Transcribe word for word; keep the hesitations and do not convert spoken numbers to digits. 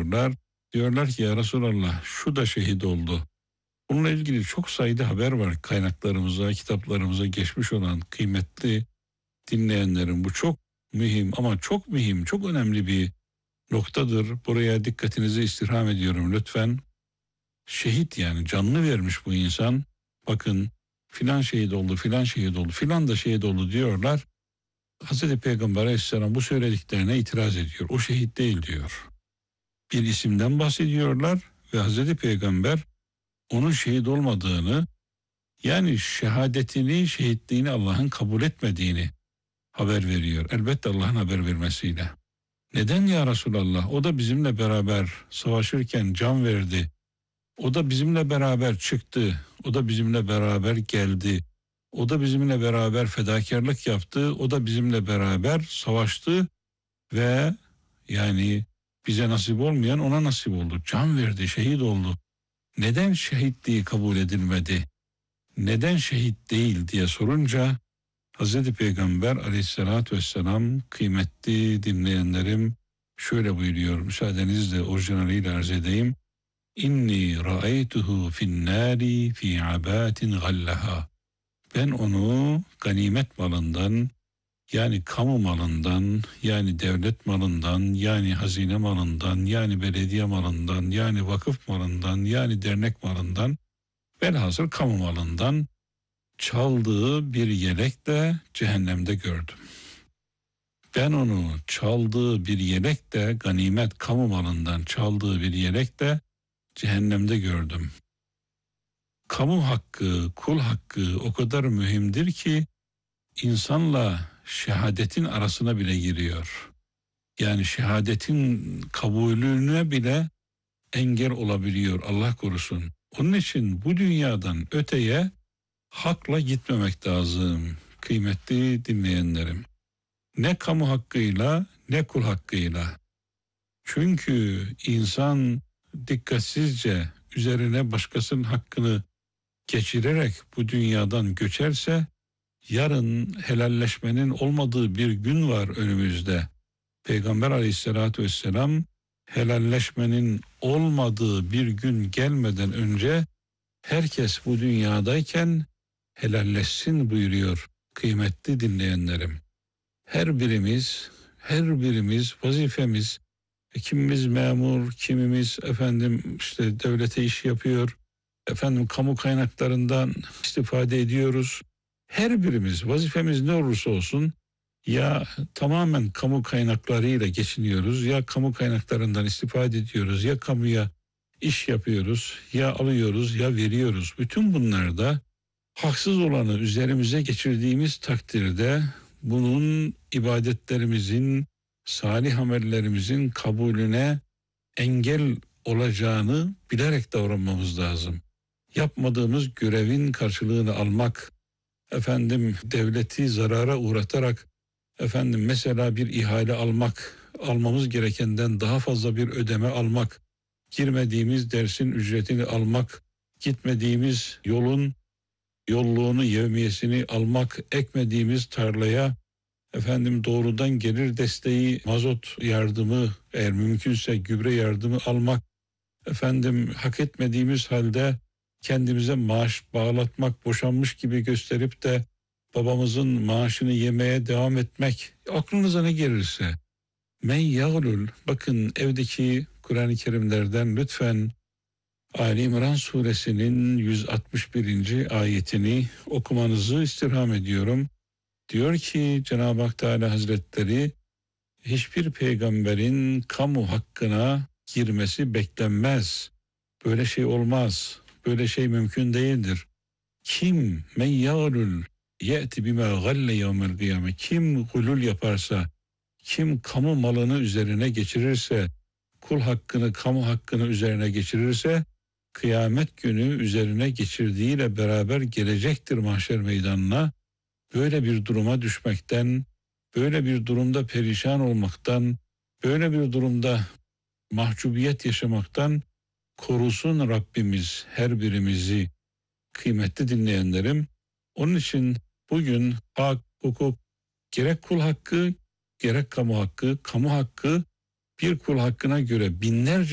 ediyorlar. Diyorlar ki ya Resulallah şu da şehit oldu. Bununla ilgili çok sayıda haber var kaynaklarımıza, kitaplarımıza geçmiş olan kıymetli dinleyenlerin. Bu çok mühim ama çok mühim, çok önemli bir noktadır. Buraya dikkatinizi istirham ediyorum lütfen. Şehit yani canını vermiş bu insan. Bakın filan şehit oldu, filan şehit oldu, filan da şehit oldu diyorlar. Hazreti Peygamber Aleyhisselam bu söylediklerine itiraz ediyor. O şehit değil diyor. Bir isimden bahsediyorlar ve Hazreti Peygamber onun şehit olmadığını, yani şehadetini, şehitliğini Allah'ın kabul etmediğini haber veriyor. Elbette Allah'ın haber vermesiyle. Neden ya Resulallah? O da bizimle beraber savaşırken can verdi. O da bizimle beraber çıktı. O da bizimle beraber geldi. O da bizimle beraber fedakarlık yaptı. O da bizimle beraber savaştı ve yani bize nasip olmayan ona nasip oldu. Can verdi, şehit oldu. Neden şehitliği kabul edilmedi? Neden şehit değil diye sorunca Hazreti Peygamber Aleyhisselatü Vesselam, kıymetli dinleyenlerim, şöyle buyuruyor. Müsaadenizle orijinaliyle arz edeyim. İnni ra'aytuhu fin nari fi abatin gallaha. Ben onu ganimet malından, yani kamu malından, yani devlet malından, yani hazine malından, yani belediye malından, yani vakıf malından, yani dernek malından, velhasıl kamu malından çaldığı bir yelekle cehennemde gördüm. Ben onu çaldığı bir yelekle, ganimet kamu malından çaldığı bir yelekle cehennemde gördüm. Kamu hakkı, kul hakkı o kadar mühimdir ki insanla şehadetin arasına bile giriyor. Yani şehadetin kabulüne bile engel olabiliyor, Allah korusun. Onun için bu dünyadan öteye hakla gitmemek lazım kıymetli dinleyenlerim. Ne kamu hakkıyla ne kul hakkıyla. Çünkü insan dikkatsizce üzerine başkasının hakkını geçirerek bu dünyadan göçerse yarın helalleşmenin olmadığı bir gün var önümüzde. Peygamber Aleyhisselatü Vesselam helalleşmenin olmadığı bir gün gelmeden önce herkes bu dünyadayken helalleşsin buyuruyor kıymetli dinleyenlerim. Her birimiz, her birimiz vazifemiz, kimimiz memur, kimimiz efendim işte devlete iş yapıyor, efendim kamu kaynaklarından istifade ediyoruz. Her birimiz vazifemiz ne olursa olsun ya tamamen kamu kaynaklarıyla geçiniyoruz, ya kamu kaynaklarından istifade ediyoruz, ya kamuya iş yapıyoruz, ya alıyoruz, ya veriyoruz. Bütün bunlarda haksız olanı üzerimize geçirdiğimiz takdirde bunun ibadetlerimizin, salih amellerimizin kabulüne engel olacağını bilerek davranmamız lazım. Yapmadığımız görevin karşılığını almak, efendim devleti zarara uğratarak, efendim mesela bir ihale almak, almamız gerekenden daha fazla bir ödeme almak, girmediğimiz dersin ücretini almak, gitmediğimiz yolun yolluğunu, yevmiyesini almak, ekmediğimiz tarlaya efendim doğrudan gelir desteği, mazot yardımı, eğer mümkünse gübre yardımı almak, efendim hak etmediğimiz halde kendimize maaş bağlatmak, boşanmış gibi gösterip de babamızın maaşını yemeye devam etmek, aklınıza ne gelirse. Men yağlul, bakın evdeki Kur'an-ı Kerimlerden lütfen Ali İmran suresinin yüz altmış birinci ayetini okumanızı istirham ediyorum. Diyor ki Cenab-ı Hak Teala Hazretleri, hiçbir peygamberin kamu hakkına girmesi beklenmez. Böyle şey olmaz. Böyle şey mümkün değildir. Kim men yağlul ye'ti bima galle yevmel kıyame. Kim gulul yaparsa, kim kamu malını üzerine geçirirse, kul hakkını, kamu hakkını üzerine geçirirse, kıyamet günü üzerine geçirdiğiyle beraber gelecektir mahşer meydanına. Böyle bir duruma düşmekten, böyle bir durumda perişan olmaktan, böyle bir durumda mahcubiyet yaşamaktan korusun Rabbimiz her birimizi kıymetli dinleyenlerim. Onun için bugün hak, hukuk, gerek kul hakkı, gerek kamu hakkı, kamu hakkı bir kul hakkına göre binlerce